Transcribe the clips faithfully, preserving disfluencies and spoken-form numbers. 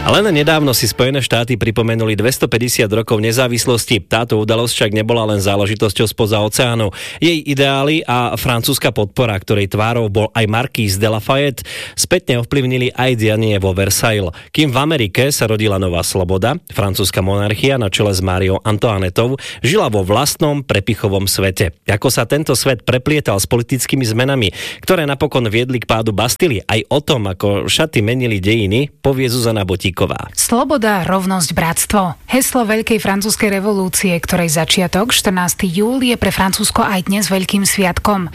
Len nedávno si Spojené štáty pripomenuli dvestopäťdesiat rokov nezávislosti. Táto udalosť však nebola len záležitosťou spoza oceánu. Jej ideály a francúzska podpora, ktorej tvárou bol aj Marquis de Lafayette, spätne ovplyvnili aj dianie vo Versailles. Kým v Amerike sa rodila nová sloboda, francúzska monarchia na čele s Máriou Antoinetou žila vo vlastnom prepichovom svete. Ako sa tento svet preplietal s politickými zmenami, ktoré napokon viedli k pádu Bastily, aj o tom, ako šaty menili dejiny, povie Zuzana Botíková. Sloboda, rovnosť, bratstvo. Heslo Veľkej francúzskej revolúcie, ktorej začiatok štrnásteho júla je pre Francúzsko aj dnes veľkým sviatkom.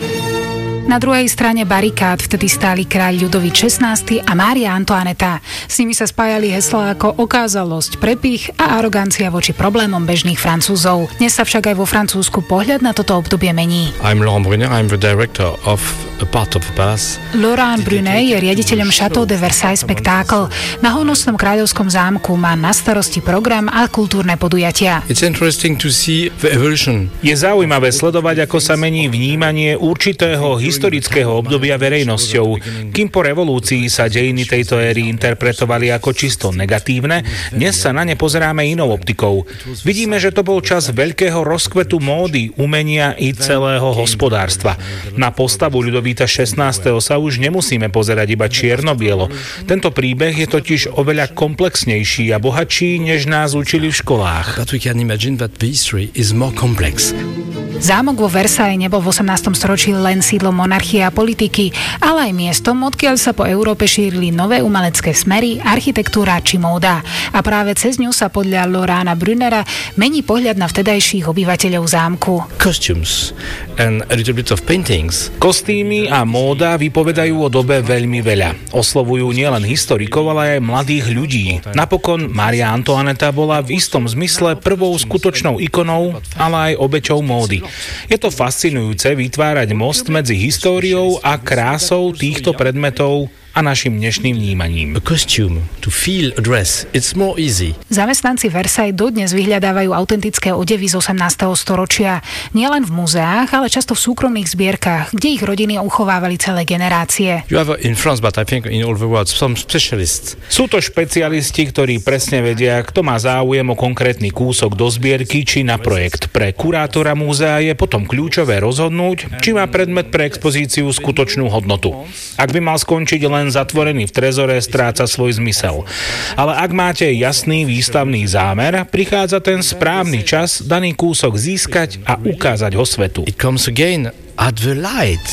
Na druhej strane barikád vtedy stáli kráľ Ľudovít šestnásty a Mária Antoineta. S nimi sa spájali heslá ako okázalosť, prepich a arogancia voči problémom bežných Francúzov. Dnes sa však aj vo Francúzsku pohľad na toto obdobie mení. I'm Laurent Brunet, I'm the director of a part of the palace. Laurent Brunet je riaditeľom Château de Versailles Spectacle. Na honosnom kráľovskom zámku má na starosti program a kultúrne podujatia. It's interesting to see the evolution. Je zaujímavé sledovať, ako sa mení vnímanie určitého historického obdobia verejnosťou. Kým po revolúcii sa dejiny tejto éry interpretovali ako čisto negatívne, dnes sa na ne pozeráme inou optikou. Vidíme, že to bol čas veľkého rozkvetu módy, umenia i celého hospodárstva. Na postavu Ľudovíta šestnásteho sa už nemusíme pozerať iba čierno-bielo. Tento príbeh je totiž oveľa komplexnejší a bohatší, než nás učili v školách. But we can imagine that the history is more complex. Zámok vo Versailles nebol v osemnástom storočí len sídlom monarchie a politiky, ale aj miestom, odkiaľ sa po Európe šírili nové umelecké smery, architektúra či móda. A práve cez ňu sa podľa Laurenta Brunera mení pohľad na vtedajších obyvateľov zámku. Costumes and a little bit of paintings. Kostýmy a móda vypovedajú o dobe veľmi veľa. Oslovujú nielen historikov, ale aj mladých ľudí. Napokon Mária Antoineta bola v istom zmysle prvou skutočnou ikonou, ale aj obeťou módy. Je to fascinujúce vytvárať most medzi históriou a krásou týchto predmetov a našim dnešným vnímaním. A costume, to feel a dress, it's more easy. Zamestnanci Versailles dodnes vyhľadávajú autentické odevy z osemnásteho storočia. Nielen v muzeách, ale často v súkromných zbierkach, kde ich rodiny uchovávali celé generácie. You have in France, but I think in all the world, some specialists. Sú to špecialisti, ktorí presne vedia, kto má záujem o konkrétny kúsok do zbierky či na projekt. Pre kurátora múzea je potom kľúčové rozhodnúť, či má predmet pre expozíciu skutočnú hodnotu. Ak by mal skončiť len zatvorený v trezore, stráca svoj zmysel. Ale ak máte jasný výstavný zámer, prichádza ten správny čas daný kúsok získať a ukázať ho svetu. It comes again at the light.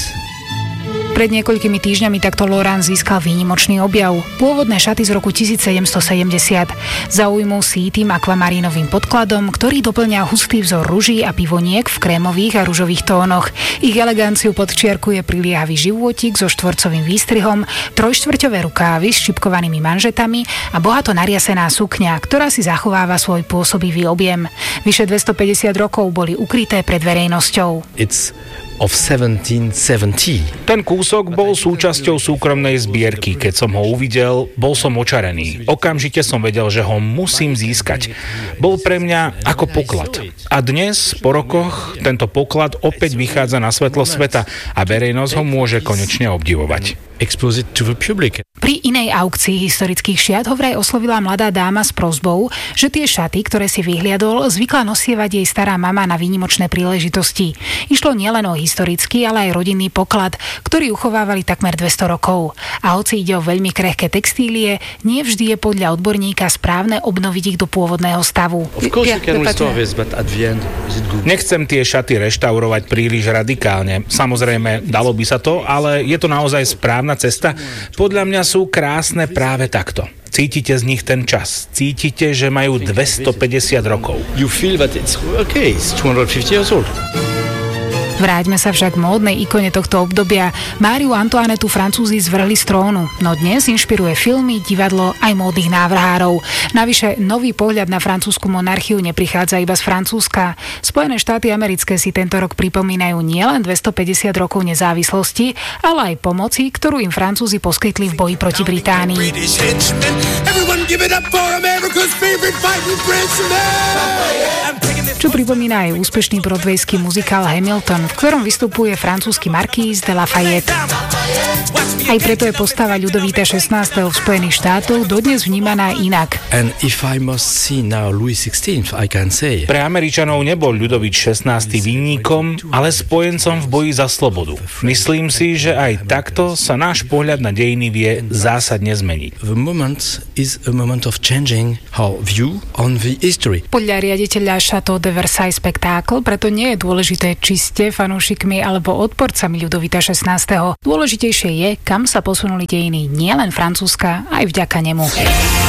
Pred niekoľkými týždňami takto Laurent získal výnimočný objav. Pôvodné šaty z roku tisícsedemstosedemdesiat. Zaujmú si tým akvamarínovým podkladom, ktorý doplňa hustý vzor ruží a pivoniek v krémových a ružových tónoch. Ich eleganciu podčiarkuje priliehavý životík so štvorcovým výstrihom, trojštvrťové rukávy s šipkovanými manžetami a bohato nariasená sukňa, ktorá si zachováva svoj pôsobivý objem. Vyše dvestopäťdesiat rokov boli ukryté pred verejnosťou. It's of seventeen seventy. Ten kúsok bol súčasťou súkromnej zbierky. Keď som ho uvidel, bol som očarený. Okamžite som vedel, že ho musím získať. Bol pre mňa ako poklad. A dnes, po rokoch, tento poklad opäť vychádza na svetlo sveta a verejnosť ho môže konečne obdivovať. Expose it to the public. Pri inej aukcii historických šiat ho vraj oslovila mladá dáma s prosbou, že tie šaty, ktoré si vyhliadol, zvykla nosievať jej stará mama na výnimočné príležitosti. Išlo nielen o historický, ale aj rodinný poklad, ktorý uchovávali takmer dvesto rokov. A hoci ide o veľmi krehké textílie, nie vždy je podľa odborníka správne obnoviť ich do pôvodného stavu. Nechcem tie šaty reštaurovať príliš radikálne. Samozrejme, dalo by sa to, ale je to naozaj správna cesta? Podľa mňa sú krásne práve takto. Cítite z nich ten čas. Cítite, že majú dvestopäťdesiat rokov. You feel that it's okay, it's two hundred fifty years old. Vráťme sa však k módnej ikone tohto obdobia. Máriu Antoinetu Francúzi zvrhli z trónu, no dnes inšpiruje filmy, divadlo aj módnych návrhárov. Navyše, nový pohľad na francúzsku monarchiu neprichádza iba z Francúzska. Spojené štáty americké si tento rok pripomínajú nielen dvestopäťdesiat rokov nezávislosti, ale aj pomoci, ktorú im Francúzi poskytli v boji proti Británii. Everyone give it up for America's favorite fighting Frenchman. čo pripomína aj úspešný broadwayský muzikál Hamilton, v ktorom vystupuje francúzsky markíz de Lafayette. Aj preto je postava Ľudovíta šestnásteho v Spojených štátoch dodnes vnímaná inak. And if I must see now Louis sixteenth, I can say. Pre Američanov nebol Ľudovít šestnásty vinníkom, ale spojencom v boji za slobodu. Myslím si, že aj takto sa náš pohľad na dejiny vie zásadne zmeniť. The moment is a moment of changing our view on the history. Podľa riaditeľa Chateau de Versailles spektákl preto nie je dôležité, či ste fanúšikmi alebo odporcami Ľudovíta šestnásteho. Dôležitejšie je, kam sa posunuli dejiny nielen Francúzska, aj vďaka nemu.